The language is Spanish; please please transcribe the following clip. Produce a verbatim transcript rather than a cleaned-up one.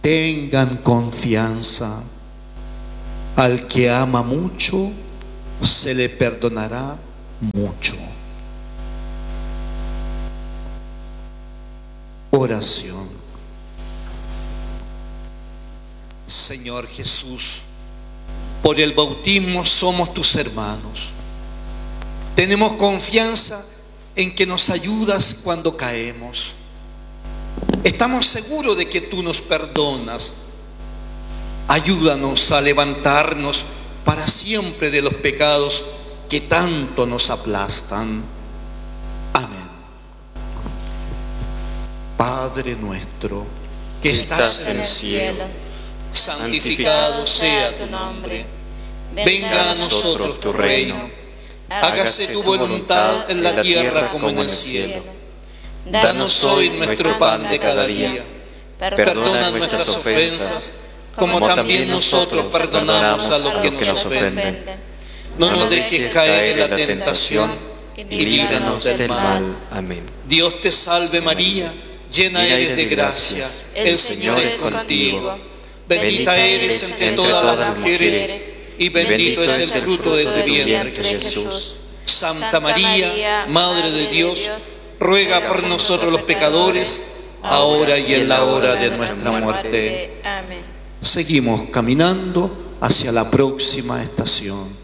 Tengan confianza. Al que ama mucho, se le perdonará mucho. Oración. Señor Jesús, por el bautismo somos tus hermanos. Tenemos confianza en que nos ayudas cuando caemos. Estamos seguros de que tú nos perdonas. Ayúdanos a levantarnos para siempre de los pecados que tanto nos aplastan. Amén. Padre nuestro, que estás en el cielo, santificado sea tu nombre. Venga a nosotros tu reino. Hágase tu voluntad en la tierra como en el cielo. Danos hoy nuestro pan de cada día. Perdona nuestras ofensas, como también nosotros perdonamos a los que nos ofenden. No nos dejes caer en la tentación y líbranos del mal. Amén. Dios te salve María, llena eres de gracia, el Señor es contigo. Bendita eres entre todas las mujeres y bendito es el fruto de tu vientre, Jesús. Santa María, Madre de Dios, ruega por nosotros los pecadores, ahora y en la hora de nuestra muerte. Amén. Seguimos caminando hacia la próxima estación.